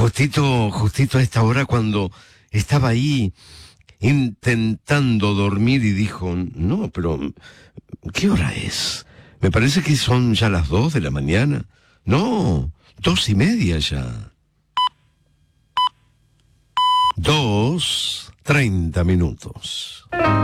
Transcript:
justito a esta hora cuando estaba ahí intentando dormir y dijo, no, pero ¿qué hora es? Me parece que son ya las 2 de la mañana. No, 2:30 ya. 2:30.